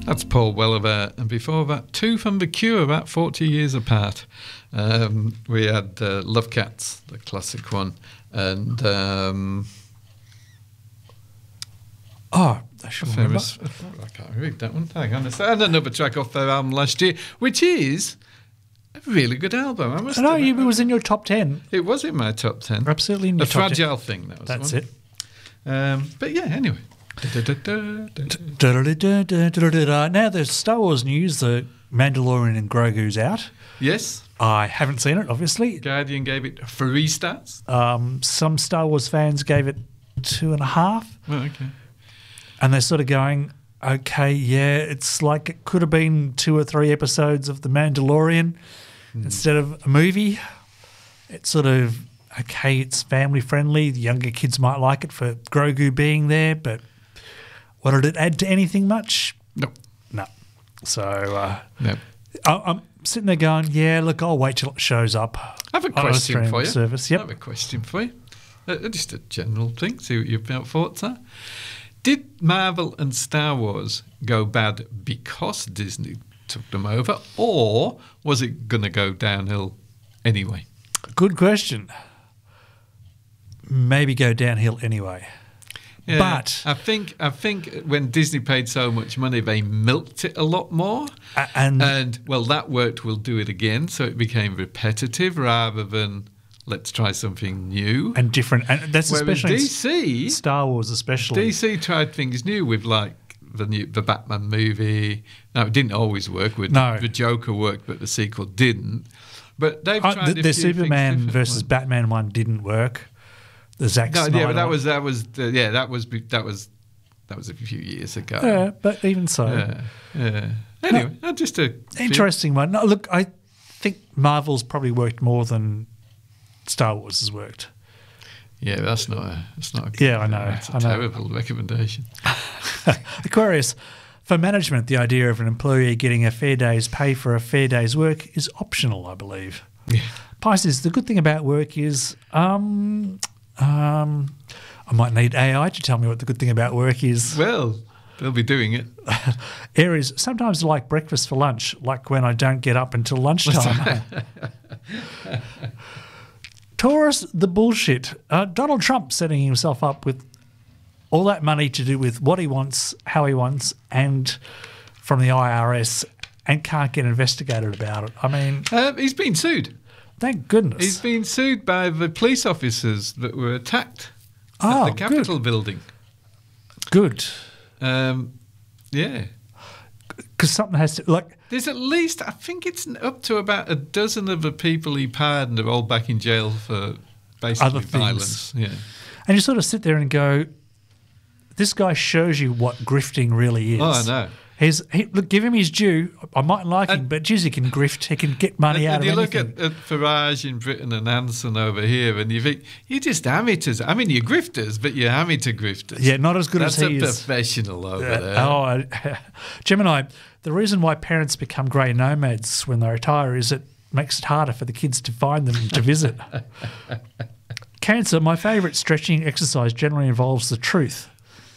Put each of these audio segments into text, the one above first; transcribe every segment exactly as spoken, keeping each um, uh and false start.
That's Paul Welliver, and before that, two from The Cure, about forty years apart. Um, we had uh, Love Cats, the classic one, and um, oh, I should famous. I can't read that one. Hang on a second. And another track off their album last year, which is a really good album. I must. I know admit. it was in your top ten. It was in my top ten. Absolutely in your a top fragile ten. thing. That was That's the one. it. Um, but yeah, anyway. Now there's Star Wars news. The Mandalorian and Grogu's out. Yes. I haven't seen it, obviously. Guardian gave it three stars. Um, some Star Wars fans gave it two and a half. Oh, okay. And they're sort of going, okay, yeah, it's like it could have been two or three episodes of The Mandalorian mm. instead of a movie. It's sort of, okay, it's family friendly. The younger kids might like it for Grogu being there, but what did it add to anything much? No. No. So uh, no. I, I'm sitting there going, yeah, look, I'll wait till it shows up. I have a on question for you. Service. Yep. I have a question for you. Uh, just a general thing, see what your thoughts are. Did Marvel and Star Wars go bad because Disney took them over, or was it going to go downhill anyway? Good question. Maybe go downhill anyway. Yeah, but I think I think when Disney paid so much money, they milked it a lot more, uh, and and well, that worked. We'll do it again. So it became repetitive rather than let's try something new and different. And that's Whereas especially D C, Star Wars, especially D C tried things new with like the new the Batman movie. Now it didn't always work. With no. the Joker worked, but the sequel didn't. But they've uh, tried the, a the few Superman things versus Batman one didn't work. The Zack no, Snyder. yeah, but that was that was uh, yeah, that was that was that was a few years ago. Yeah, but even so, yeah, yeah. Anyway, no, just a interesting one. No, look, I think Marvel's probably worked more than Star Wars has worked. Yeah, that's not a that's not a yeah, I know. That's a I know. terrible recommendation. Aquarius. For management, the idea of an employee getting a fair day's pay for a fair day's work is optional, I believe. Yeah. Pisces, the good thing about work is um, um, I might need A I to tell me what the good thing about work is. Well, they'll be doing it. Aries, sometimes I like breakfast for lunch, like when I don't get up until lunchtime. Taurus, the bullshit. Uh, Donald Trump setting himself up with all that money to do with what he wants, how he wants, and from the I R S, and can't get investigated about it. I mean... Uh, he's been sued. Thank goodness. He's been sued by the police officers that were attacked oh, at the Capitol good. building. Good. Um, yeah. Because something has to... like. There's at least, I think it's up to about a dozen of the people he pardoned are all back in jail for basically other violence. Things. Yeah. And you sort of sit there and go, this guy shows you what grifting really is. Oh, I know. He's, he, look, give him his due. I might like and, him, but geez, he can grift. He can get money and, out and of you anything. look at, at Farage in Britain and Hanson over here, and you think, you're just amateurs. I mean, you're grifters, but you're amateur grifters. Yeah, not as good That's as he is. That's a professional over uh, there. Oh, Gemini, the reason why parents become grey nomads when they retire is it makes it harder for the kids to find them to visit. Cancer, my favourite stretching exercise generally involves the truth.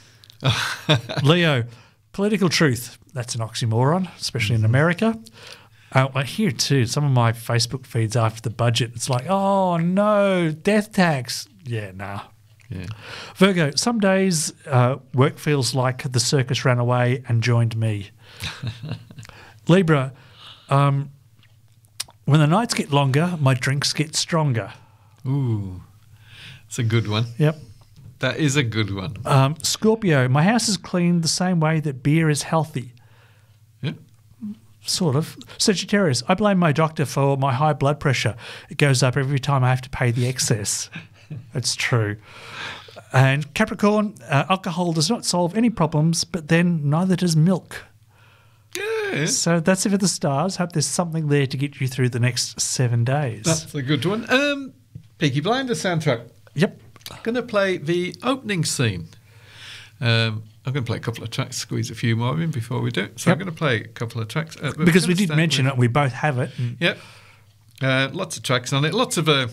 Leo, political truth. That's an oxymoron, especially in America. Uh, I hear too, some of my Facebook feeds after the budget, it's like, oh no, death tax. Yeah, nah. Yeah. Virgo, some days uh, work feels like the circus ran away and joined me. Libra, um, when the nights get longer, my drinks get stronger. Ooh, it's a good one. Yep. That is a good one. Um, Scorpio, my house is cleaned the same way that beer is healthy. Yeah. Sort of. Sagittarius, I blame my doctor for my high blood pressure. It goes up every time I have to pay the excess. It's true. And Capricorn, uh, alcohol does not solve any problems, but then neither does milk. Yeah. So that's it for the stars. Hope there's something there to get you through the next seven days. That's a good one. Um, Peaky Blinders soundtrack. Yep. I'm going to play the opening scene. Um, I'm going to play a couple of tracks, squeeze a few more in before we do it. So yep. I'm going to play a couple of tracks. Uh, because we did mention with, it, we both have it. Yep. Uh, lots of tracks on it. Lots of uh,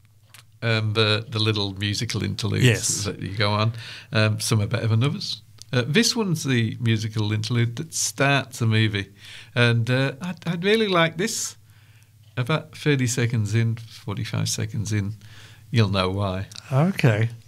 um, the, the little musical interludes yes. that you go on. Um, some are better than others. Uh, this one's the musical interlude that starts the movie. And uh, I'd, I'd really like this. About thirty seconds in, forty-five seconds in, you'll know why. Okay.